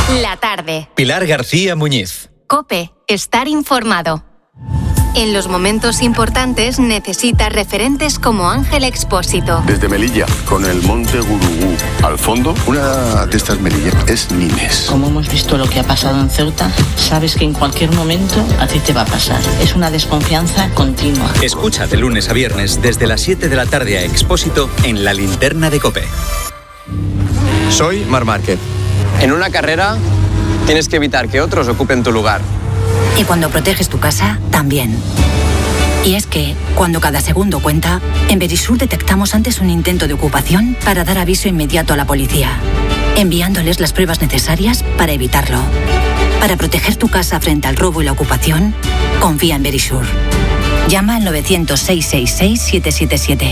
La tarde. Pilar García Muñiz. COPE. Estar informado. En los momentos importantes necesita referentes como Ángel Expósito. Desde Melilla, con el monte Gurugú al fondo, una de estas Melillas es Nimes. Como hemos visto lo que ha pasado en Ceuta, sabes que en cualquier momento a ti te va a pasar. Es una desconfianza continua. Escucha de lunes a viernes desde las 7 de la tarde a Expósito en La Linterna de COPE. Soy Marc Márquez. En una carrera tienes que evitar que otros ocupen tu lugar. Y cuando proteges tu casa, también. Y es que, cuando cada segundo cuenta, en Verisur detectamos antes un intento de ocupación para dar aviso inmediato a la policía, enviándoles las pruebas necesarias para evitarlo. Para proteger tu casa frente al robo y la ocupación, confía en Verisur. Llama al 900-666-777.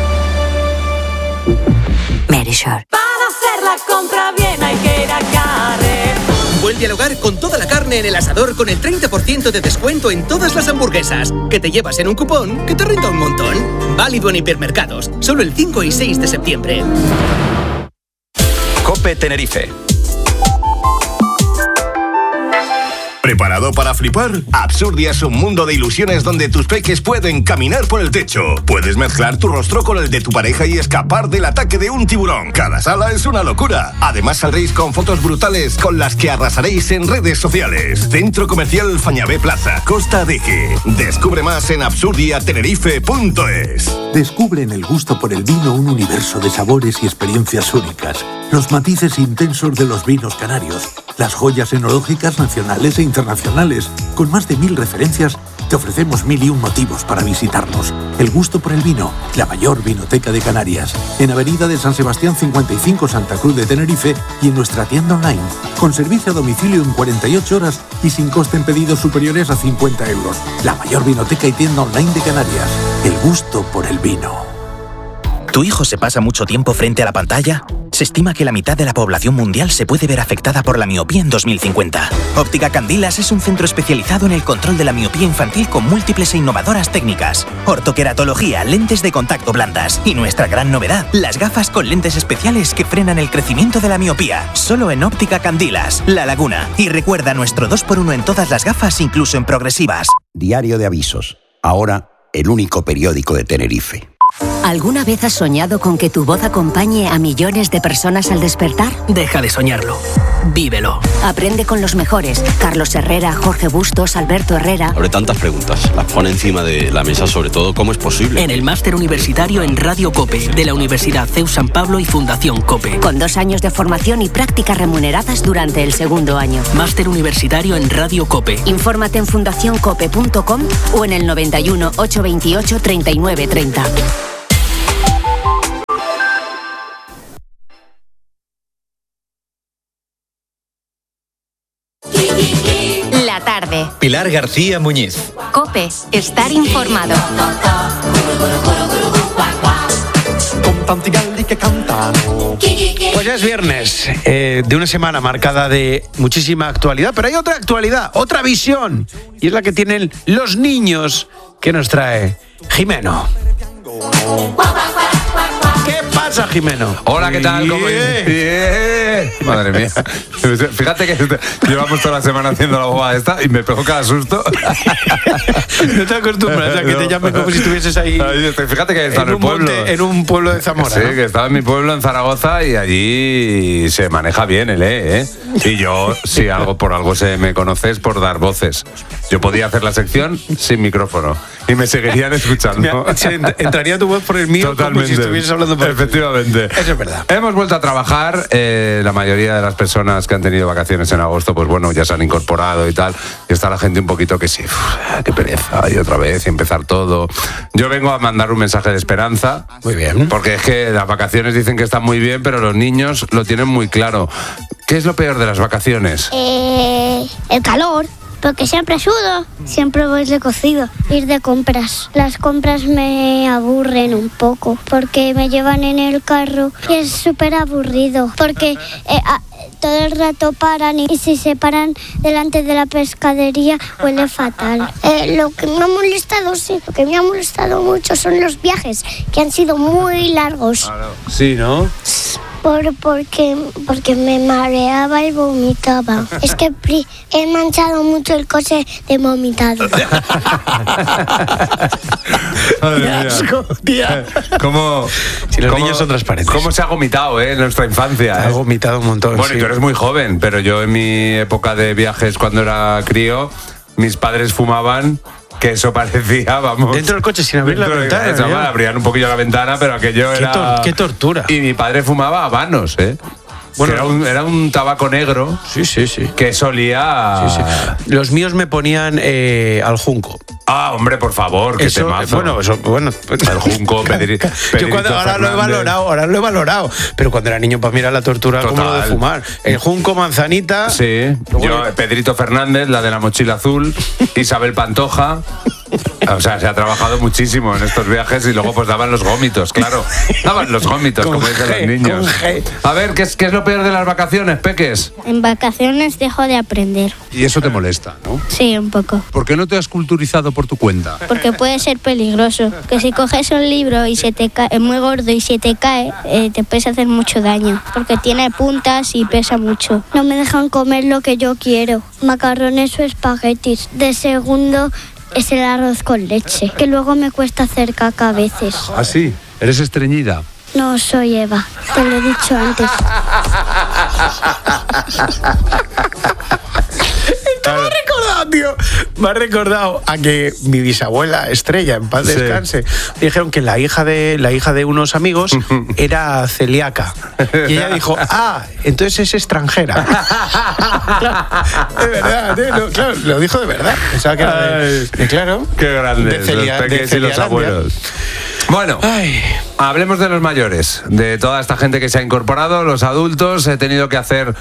Verisur. Para hacer la compra bien hay que ir a Carrer. Vuelve al hogar con toda la carne en el asador con el 30% de descuento en todas las hamburguesas, que te llevas en un cupón que te renta un montón. Válido en hipermercados, solo el 5 y 6 de septiembre. COPE Tenerife. ¿Preparado para flipar? Absurdia es un mundo de ilusiones donde tus peques pueden caminar por el techo. Puedes mezclar tu rostro con el de tu pareja y escapar del ataque de un tiburón. Cada sala es una locura. Además saldréis con fotos brutales con las que arrasaréis en redes sociales. Centro Comercial Fañabé Plaza, Costa Adeje. Descubre más en absurdiatenerife.es. Descubre en el gusto por el vino un universo de sabores y experiencias únicas. Los matices intensos de los vinos canarios, las joyas enológicas nacionales e internacionales. Con más de 1000 referencias, te ofrecemos 1001 motivos para visitarnos. El gusto por el vino, la mayor vinoteca de Canarias. En Avenida de San Sebastián 55, Santa Cruz de Tenerife, y en nuestra tienda online, con servicio a domicilio en 48 horas y sin coste en pedidos superiores a 50 euros. La mayor vinoteca y tienda online de Canarias. El gusto por el vino. ¿Tu hijo se pasa mucho tiempo frente a la pantalla? Se estima que la mitad de la población mundial se puede ver afectada por la miopía en 2050. Óptica Candilas es un centro especializado en el control de la miopía infantil con múltiples e innovadoras técnicas. Ortoqueratología, lentes de contacto blandas y nuestra gran novedad, las gafas con lentes especiales que frenan el crecimiento de la miopía. Solo en Óptica Candilas, La Laguna. Y recuerda nuestro 2x1 en todas las gafas, incluso en progresivas. Diario de Avisos. Ahora, el único periódico de Tenerife. ¿Alguna vez has soñado con que tu voz acompañe a millones de personas al despertar? Deja de soñarlo. Vívelo. Aprende con los mejores. Carlos Herrera, Jorge Bustos, Alberto Herrera. Abre tantas preguntas. Las pone encima de la mesa, sobre todo, ¿cómo es posible? En el máster universitario en Radio COPE, de la Universidad CEU San Pablo y Fundación COPE. Con 2 años de formación y prácticas remuneradas durante el segundo año. Máster universitario en Radio COPE. Infórmate en fundacioncope.com o en el 91 828 39 30. La tarde. Pilar García Muñiz. COPE. Estar informado. Pues ya es viernes de una semana marcada de muchísima actualidad, pero hay otra actualidad, otra visión, y es la que tienen los niños que nos trae Jimeno. ¿Qué pasa, Jimeno? Hola, ¿qué tal? ¿Cómo estás? Madre mía. Fíjate que llevamos toda la semana haciendo la boba esta y me pegó cada susto. No te acostumbras a que te llamen como si estuvieses ahí. Fíjate que está en el pueblo. En un pueblo de Zamora. Sí, ¿no? que estaba en mi pueblo, en Zaragoza, y allí se maneja bien el ¿eh? Y yo, si algo por algo se me conoce, es por dar voces. Yo podía hacer la sección sin micrófono y me seguirían escuchando. Entraría tu voz por el mío. Totalmente. Como si estuvieses hablando por Efectivamente. Eso es verdad. Hemos vuelto a trabajar. La mayoría de las personas que han tenido vacaciones en agosto, pues bueno, ya se han incorporado y tal. Y está la gente un poquito que sí, qué pereza, y otra vez, y empezar todo. Yo vengo a mandar un mensaje de esperanza. Muy bien. Porque es que las vacaciones dicen que están muy bien, pero los niños lo tienen muy claro. ¿Qué es lo peor de las vacaciones? El calor. Porque siempre sudo, siempre voy de cocido, ir de compras. Las compras me aburren un poco porque me llevan en el carro y es súper aburrido porque todo el rato paran y si se paran delante de la pescadería huele fatal. Lo que me ha molestado mucho son los viajes que han sido muy largos. Sí, ¿no? Porque me mareaba y vomitaba. Es que he manchado mucho el coche de vomitado. Madre mía. Asco, tía. ¿Cómo, Si los niños son transparentes. ¿Cómo se ha vomitado, en nuestra infancia? Se ha vomitado un montón. Bueno, sí. y tú eres muy joven, pero yo en mi época de viajes cuando era crío, mis padres fumaban, que eso parecía, vamos... Dentro del coche sin abrir la ventana. Eso, ¿ya? abrían un poquillo la ventana, pero aquello era... Qué tortura. Y mi padre fumaba habanos, Bueno, era un tabaco negro. Sí. Que solía... Sí. Los míos me ponían al junco. Ah, hombre, por favor, que eso, temazo. Bueno, el junco, ahora lo he valorado. Pero cuando era niño, para mí era la tortura como lo de fumar. El junco, manzanita. Sí, yo, Pedrito Fernández, la de la mochila azul, Isabel Pantoja. O sea, se ha trabajado muchísimo en estos viajes y luego pues daban los gómitos, claro. Daban los gómitos, como dicen los niños. A ver, ¿qué es lo peor de las vacaciones, peques? En vacaciones dejo de aprender. Y eso te molesta, ¿no? Sí, un poco. ¿Por qué no te has culturizado por tu cuenta? Porque puede ser peligroso. Que si coges un libro y se te cae, es muy gordo y se te cae, te puedes hacer mucho daño. Porque tiene puntas y pesa mucho. No me dejan comer lo que yo quiero. Macarrones o espaguetis. De segundo es el arroz con leche. Que luego me cuesta hacer caca a veces. ¿Ah, sí? ¿Eres estreñida? No, soy Eva. Te lo he dicho antes. Me ha recordado a que mi bisabuela Estrella, en paz descanse, dijeron que la hija de unos amigos era celíaca. Y ella dijo, entonces es extranjera. De verdad, claro, lo dijo de verdad. Pensaba que era claro. Qué grandes los peques y los abuelos. Bueno, hablemos de los mayores, de toda esta gente que se ha incorporado, los adultos. He tenido que hacer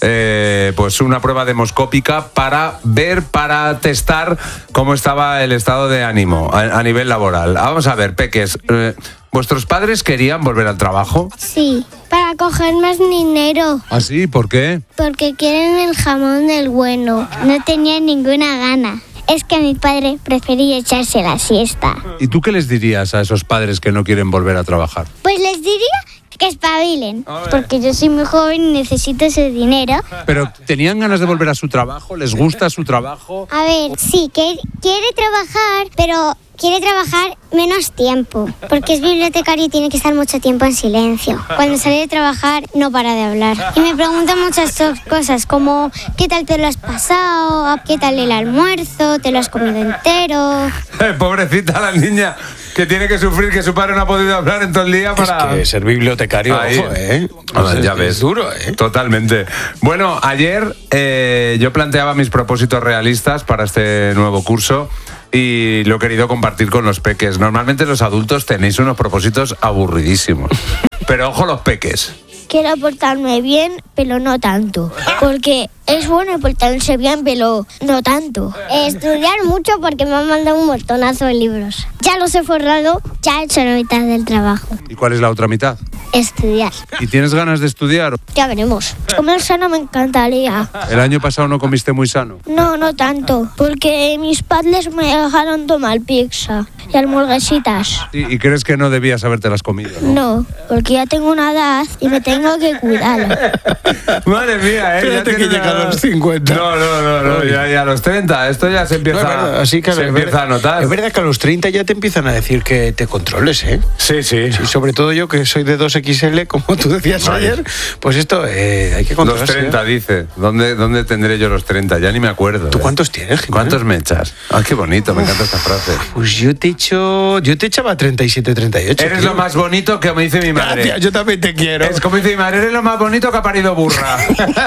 pues una prueba demoscópica para testar cómo estaba el estado de ánimo a nivel laboral. Vamos a ver, peques, ¿vuestros padres querían volver al trabajo? Sí, para coger más dinero. ¿Ah, sí? ¿Por qué? Porque quieren el jamón del bueno. No tenía ninguna gana. Es que mi padre prefería echarse la siesta. ¿Y tú qué les dirías a esos padres que no quieren volver a trabajar? Pues les diría que espabilen, porque yo soy muy joven y necesito ese dinero. ¿Pero tenían ganas de volver a su trabajo? ¿Les gusta su trabajo? A ver, sí, que quiere trabajar, pero quiere trabajar menos tiempo, porque es bibliotecario y tiene que estar mucho tiempo en silencio. Cuando sale de trabajar no para de hablar. Y me pregunta muchas cosas, como ¿qué tal te lo has pasado? ¿Qué tal el almuerzo? ¿Te lo has comido entero? Pobrecita la niña, que tiene que sufrir que su padre no ha podido hablar en todo el día para... Es que ser bibliotecario, ojo, ya ves. Es duro, Totalmente. Bueno, ayer yo planteaba mis propósitos realistas para este nuevo curso y lo he querido compartir con los peques. Normalmente los adultos tenéis unos propósitos aburridísimos. Pero ojo los peques. Quiero portarme bien, pero no tanto. Porque es bueno portarse bien, pero no tanto. Estudiar mucho porque me han mandado un montonazo de libros. Ya los he forrado, ya he hecho la mitad del trabajo. ¿Y cuál es la otra mitad? Estudiar. ¿Y tienes ganas de estudiar? Ya veremos. Comer sano me encantaría. ¿El año pasado no comiste muy sano? No, no tanto. Porque mis padres me dejaron tomar pizza y hamburguesitas. ¿Y crees que no debías habértelas comido? No, porque ya tengo una edad y me tengo que cuidar. Madre mía, Fíjate que llega a los 50. No, ya a los 30. Esto ya se empieza, empieza a notar. Es verdad que a los 30 ya te empiezan a decir que te controles, Sí. Y sobre todo yo, que soy de 2XL, como tú decías ayer, pues esto hay que controlarse. Los 30, dice. ¿Dónde tendré yo los 30? Ya ni me acuerdo. ¿Tú cuántos tienes, Jimena? ¿Cuántos me echas? Ah, qué bonito, me encanta esta frase. Pues yo te echaba 37, 38. Eres lo más bonito que me dice mi madre. Gracias, yo también te quiero. Es como dice mi madre, eres lo más bonito que ha parido burra.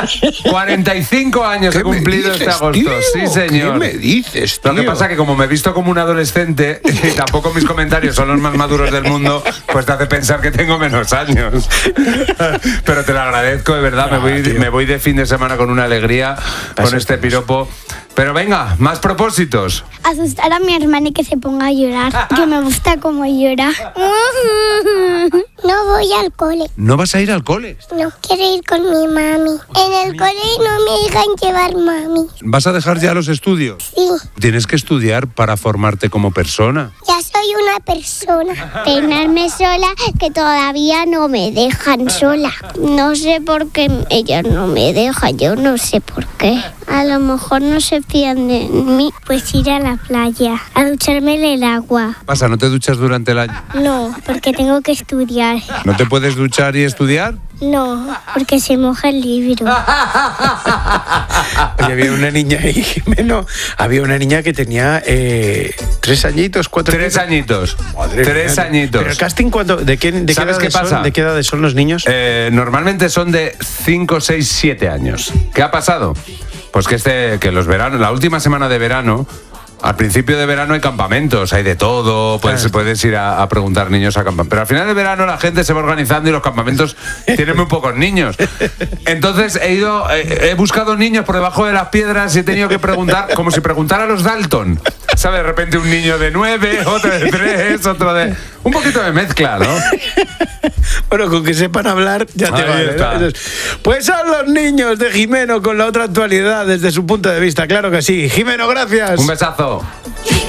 45 años he cumplido este agosto. Tío? Sí, señor. ¿Qué me dices, tío? Lo que pasa es que como me he visto como un adolescente y tampoco mis comentarios son los más maduros del mundo, pues te hace pensar que tengo menos años. Pero te lo agradezco, de verdad. Me voy de fin de semana con una alegría, con este piropo. Pero venga, más propósitos. Asustar a mi hermana y que se ponga a llorar. Que me gusta cómo llora. No voy al cole. ¿No vas a ir al cole? No quiero ir con mi mami. En el cole no me dejan llevar mami. ¿Vas a dejar ya los estudios? Sí. Tienes que estudiar para formarte como persona. Ya soy una persona. Peinarme sola, que todavía no me dejan sola. No sé por qué ellas no me dejan, yo no sé por qué. A lo mejor no se fían de mí. Pues ir a la playa, a ducharme en el agua. ¿Qué pasa? ¿No te duchas durante el año? No, porque tengo que estudiar. ¿No te puedes duchar y estudiar? No, porque se moja el libro. Oye, había una niña ahí, Jimeno. Había una niña que tenía 3 añitos, 4 años. 3 añitos. Madre 3 mía. añitos. ¿Pero el casting cuánto? ¿De qué ¿Sabes qué pasa? ¿De qué edades son los niños? Normalmente son de 5, 6, 7 años. ¿Qué ha pasado? Pues que los veranos, la última semana de verano, al principio de verano hay campamentos, hay de todo, puedes ir a preguntar niños a campamentos. Pero al final de verano la gente se va organizando y los campamentos tienen muy pocos niños. Entonces he buscado niños por debajo de las piedras y he tenido que preguntar, como si preguntara a los Dalton. ¿Sabe? De repente un niño de 9, otro de 3, otro de... Un poquito de mezcla, ¿no? Bueno, con que sepan hablar ya te vale, ¿no? Pues son los niños de Jimeno con la otra actualidad desde su punto de vista, claro que sí. Jimeno, gracias. Un besazo.